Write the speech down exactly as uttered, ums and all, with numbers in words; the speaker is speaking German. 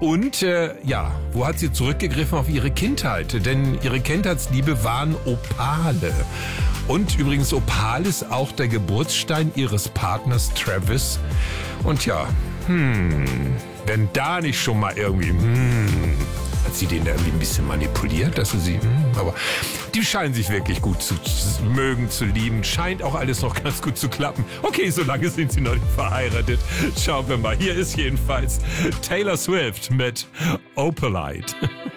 Und äh, ja, wo hat sie zurückgegriffen? Auf ihre Kindheit. Denn ihre Kindheitsliebe waren Opale. Und übrigens, Opal ist auch der Geburtsstein ihres Partners Travis. Und ja, hm, wenn da nicht schon mal irgendwie, hm, hat sie den da irgendwie ein bisschen manipuliert, dass sie sie, hm, aber die scheinen sich wirklich gut zu mögen, zu lieben. Scheint auch alles noch ganz gut zu klappen. Okay, so lange sind sie noch nicht verheiratet. Schauen wir mal. Hier ist jedenfalls Taylor Swift mit Opalite.